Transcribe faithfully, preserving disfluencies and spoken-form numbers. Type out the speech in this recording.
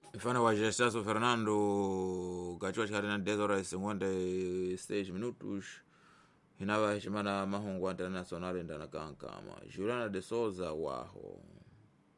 Mfano wa Gestaso Fernando gachua chikati na dez horas cinquenta e seis minutos. Hinava heshimana mahungu internacional ndana kankama. Juliana de Souza waho.